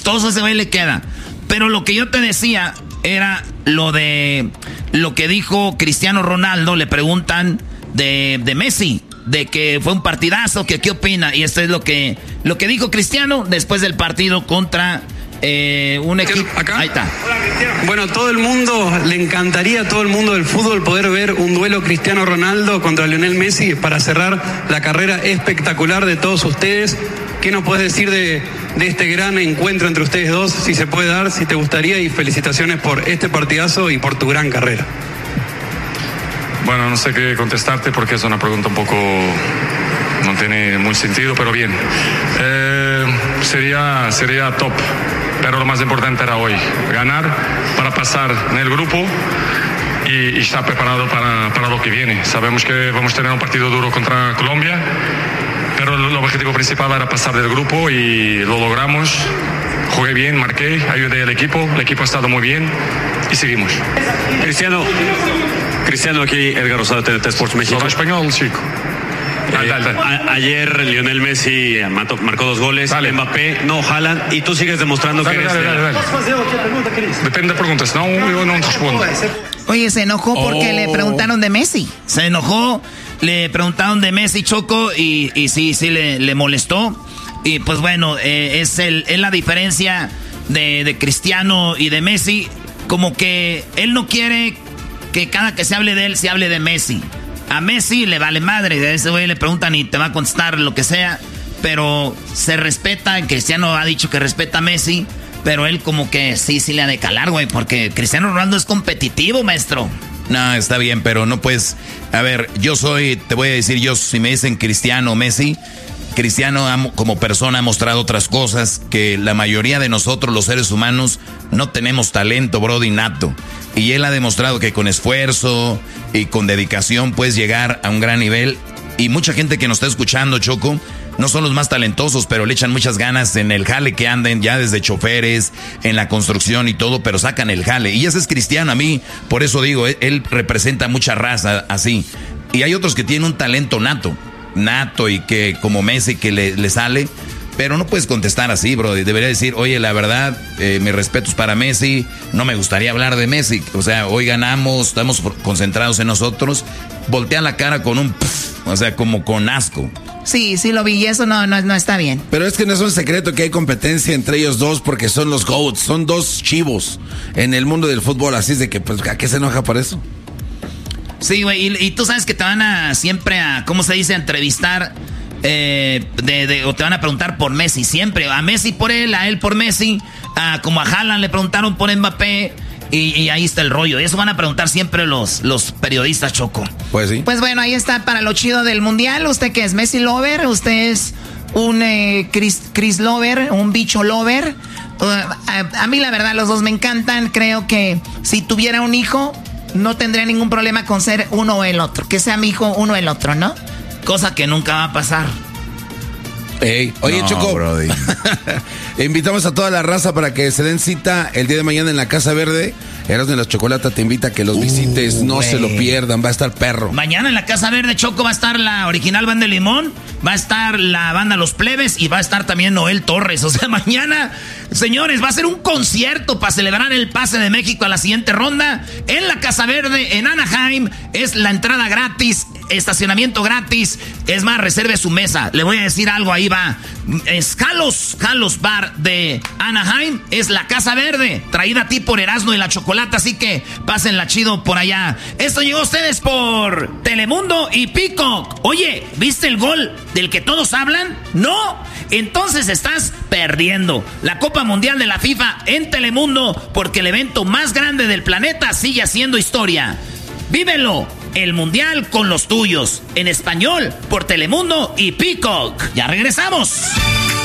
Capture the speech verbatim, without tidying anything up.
chistoso, ese güey le queda. Pero lo que yo te decía era lo de lo que dijo Cristiano Ronaldo. Le preguntan de, de Messi, de que fue un partidazo, que qué opina. Y esto es lo que, lo que dijo Cristiano después del partido contra eh, un equipo. ¿Acá? Ahí está. Bueno, todo el mundo, le encantaría a todo el mundo del fútbol poder ver un duelo Cristiano Ronaldo contra Lionel Messi para cerrar la carrera espectacular de todos ustedes. ¿Qué nos puedes decir de, de este gran encuentro entre ustedes dos? Si se puede dar, si te gustaría, y felicitaciones por este partidazo y por tu gran carrera. Bueno, no sé qué contestarte porque es una pregunta un poco... no tiene mucho sentido, pero bien. Eh, sería, sería top, pero lo más importante era hoy, ganar para pasar en el grupo y, y estar preparado para, para lo que viene. Sabemos que vamos a tener un partido duro contra Colombia, pero el objetivo principal era pasar del grupo y lo logramos. Jugué bien, marqué, ayudé al equipo, el equipo ha estado muy bien y seguimos. Cristiano, Cristiano aquí, Edgar Rosado, T D T Sports México. ¿Habla español, chico? Eh, dale, dale. A, ayer Lionel Messi marcó, marcó dos goles, dale. Mbappé, no Haaland, y tú sigues demostrando dale, que eres... Dale, dale, dale. Depende de preguntas, no, yo no respondo. Oye, se enojó porque Oh. le preguntaron de Messi. Se enojó, le preguntaron de Messi, Choco, y, y sí, sí le, le molestó. Y pues bueno, eh, es, el, es la diferencia de, de Cristiano y de Messi. Como que él no quiere que cada que se hable de él, se hable de Messi. A Messi le vale madre, a ese güey le preguntan y te va a contestar lo que sea, pero se respeta. Cristiano ha dicho que respeta a Messi, pero él como que sí, sí le ha de calar, güey, porque Cristiano Ronaldo es competitivo, maestro. No, está bien, pero no puedes... A ver, yo soy, te voy a decir yo, si me dicen Cristiano o Messi, Cristiano ha, como persona ha mostrado otras cosas que la mayoría de nosotros, los seres humanos, no tenemos talento, brody, nato. Y él ha demostrado que con esfuerzo y con dedicación puedes llegar a un gran nivel. Y mucha gente que nos está escuchando, Choco, no son los más talentosos, pero le echan muchas ganas en el jale que anden, ya desde choferes, en la construcción y todo, pero sacan el jale. Y ese es Cristiano. A mí, por eso digo, él, él representa mucha raza así. Y hay otros que tienen un talento nato, nato y que como Messi que le, le sale... Pero no puedes contestar así, bro. Debería decir, oye, la verdad, eh, mis respetos para Messi. No me gustaría hablar de Messi. O sea, hoy ganamos, estamos concentrados en nosotros. Voltea la cara con un... Pff, o sea, como con asco. Sí, sí lo vi y eso no, no, no está bien. Pero es que no es un secreto que hay competencia entre ellos dos porque son los GOATs. Son dos chivos en el mundo del fútbol. Así es de que, pues, ¿a qué se enoja por eso? Sí, güey. Y, y tú sabes que te van a siempre a, ¿cómo se dice? A entrevistar... Eh, de, de, o te van a preguntar por Messi siempre, a Messi por él, a él por Messi, a, como a Haaland le preguntaron por Mbappé y, y ahí está el rollo. Eso van a preguntar siempre los, los periodistas, Choco. Pues sí. Pues bueno, ahí está para lo chido del mundial. ¿Usted qué es? ¿Messi lover? ¿Usted es un eh, Chris, Chris lover? ¿Un bicho lover? Uh, a, a mí la verdad los dos me encantan. Creo que si tuviera un hijo no tendría ningún problema con ser uno o el otro, que sea mi hijo uno o el otro, ¿no? Cosa que nunca va a pasar. Ey, oye, no, Choco, brody. invitamos a toda la raza para que se den cita el día de mañana en la Casa Verde. Erasmo de la Chocolata te invita a que los uh, visites, no wey. se lo pierdan, va a estar perro. Mañana en la Casa Verde, Choco, va a estar la original Banda de Limón, va a estar la banda Los Plebes y va a estar también Noel Torres. O sea, mañana, señores, va a ser un concierto para celebrar el pase de México a la siguiente ronda en la Casa Verde, en Anaheim. Es la entrada gratis, estacionamiento gratis. Es más, reserve su mesa. Le voy a decir algo, ahí va. Es Jalos, Jalos Bar de Anaheim. Es la Casa Verde, traída a ti por Erasmo y la Chocolata. Así que pásenla chido por allá. Esto llegó a ustedes por Telemundo y Peacock. Oye, ¿viste el gol del que todos hablan? ¿No? Entonces estás perdiendo la Copa Mundial de la FIFA en Telemundo, porque el evento más grande del planeta sigue haciendo historia. Vívelo, el Mundial con los tuyos, en español, por Telemundo y Peacock. Ya regresamos.